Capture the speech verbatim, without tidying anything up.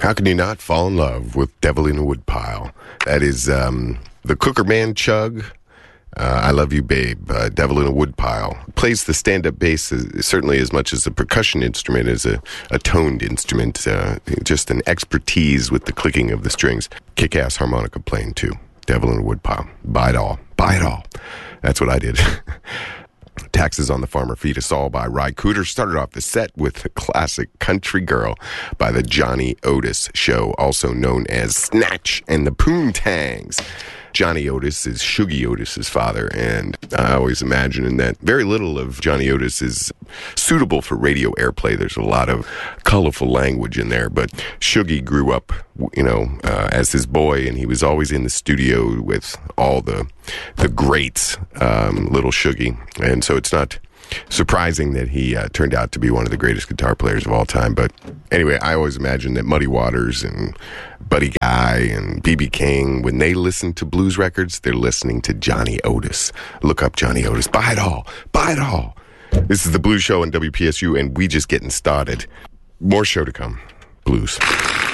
How can you not fall in love with Devil in a Woodpile? That is um, the Cooker Man Chug. Uh, I Love You, Babe. Uh, Devil in a Woodpile. Plays the stand-up bass as, certainly as much as a percussion instrument as a, a toned instrument. Uh, just an expertise with the clicking of the strings. Kick-ass harmonica playing, too. Devil in a Woodpile. Buy it all. Buy it all. That's what I did. Taxes on the Farmer Feed Us All by Ry Cooder. Started off the set with the classic Country Girl by the Johnny Otis Show, also known as Snatch and the Poontangs. Johnny Otis is Shuggie Otis's father, and I always imagine that very little of Johnny Otis is suitable for radio airplay. There's a lot of colorful language in there, but Shuggie grew up, you know, uh, as his boy, and he was always in the studio with all the the greats, um, little Shuggie, and so it's not surprising that he uh, turned out to be one of the greatest guitar players of all time. But anyway, I always imagine that Muddy Waters and Buddy Guy and B B King, when they listen to blues records, they're listening to Johnny Otis. Look up Johnny Otis. Buy it all. Buy it all. This is the Blues Show on W P S U, and we just getting started. More show to come. Blues.